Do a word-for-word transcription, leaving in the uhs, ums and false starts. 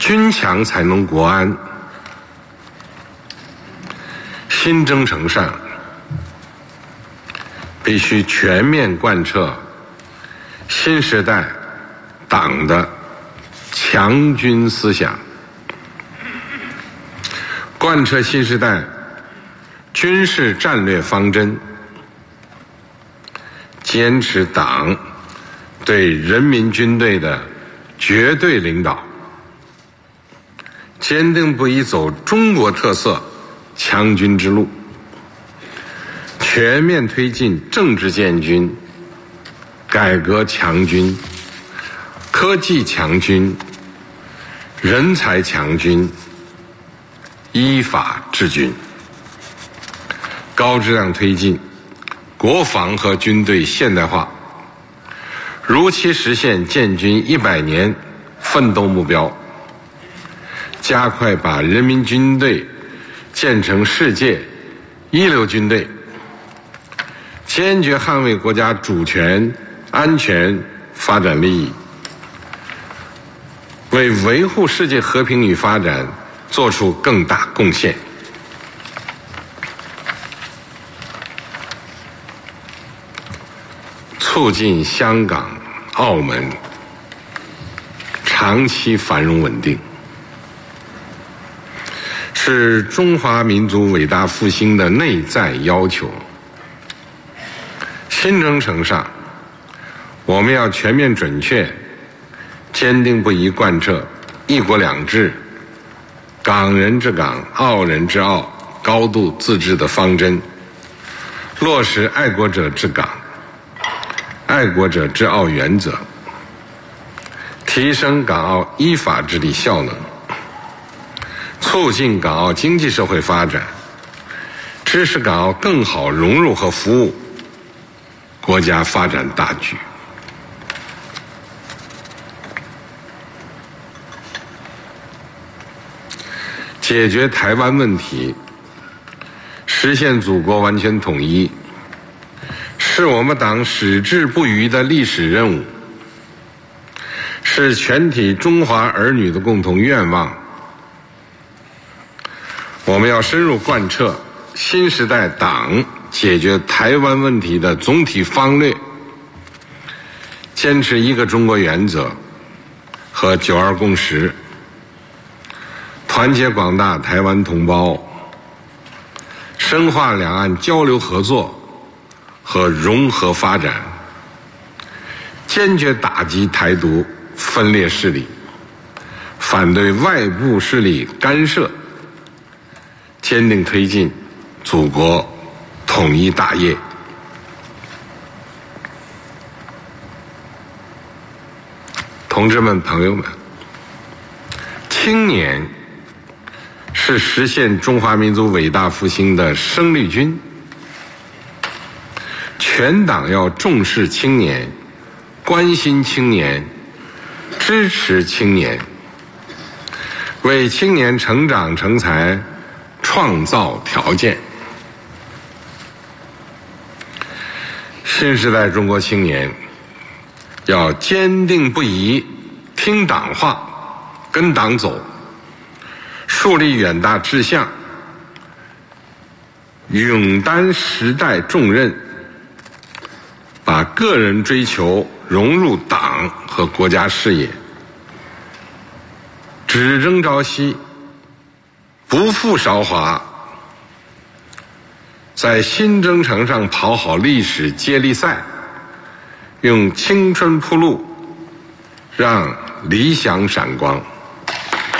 军强才能国安。新征程上，必须全面贯彻新时代党的强军思想，贯彻新时代军事战略方针，坚持党对人民军队的绝对领导，坚定不移走中国特色强军之路，全面推进政治建军、改革强军、科技强军、人才强军、依法治军，高质量推进国防和军队现代化，如期实现建军一百年奋斗目标，加快把人民军队建成世界一流军队，坚决捍卫国家主权、安全、发展利益，为维护世界和平与发展做出更大贡献。促进香港、澳门长期繁荣稳定，是中华民族伟大复兴的内在要求。新征程上，我们要全面准确、坚定不移贯彻一国两制、港人治港、澳人治澳、高度自治的方针，落实爱国者治港、爱国者治澳原则，提升港澳依法治理效能，促进港澳经济社会发展，支持港澳更好融入和服务国家发展大局。解决台湾问题，实现祖国完全统一，是我们党矢志不渝的历史任务，是全体中华儿女的共同愿望。我们要深入贯彻新时代党解决台湾问题的总体方略，坚持一个中国原则和九二共识，团结广大台湾同胞，深化两岸交流合作和融合发展，坚决打击台独分裂势力，反对外部势力干涉，坚定推进祖国统一大业。同志们、朋友们，青年是实现中华民族伟大复兴的生力军，全党要重视青年，关心青年，支持青年，为青年成长成才创造条件。新时代中国青年要坚定不移听党话，跟党走，树立远大志向，勇担时代重任，把个人追求融入党和国家事业，只争朝夕，不负韶华，在新征程上跑好历史接力赛，用青春铺路，让理想闪光。